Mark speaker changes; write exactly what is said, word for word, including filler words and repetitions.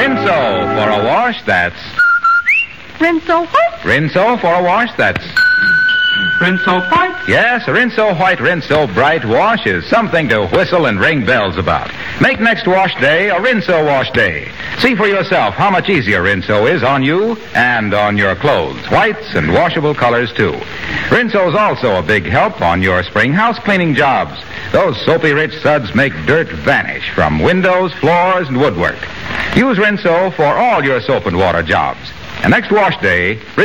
Speaker 1: Rinso for a wash that's...
Speaker 2: Rinso what?
Speaker 1: Rinso for a wash that's...
Speaker 3: Rinso White?
Speaker 1: Yes, a Rinso White, Rinso Bright wash is something to whistle and ring bells about. Make next wash day a Rinso wash day. See for yourself how much easier Rinso is on you and on your clothes. Whites and washable colors, too. Rinso's also a big help on your spring house cleaning jobs. Those soapy-rich suds make dirt vanish from windows, floors, and woodwork. Use Rinso for all your soap and water jobs. And next wash day...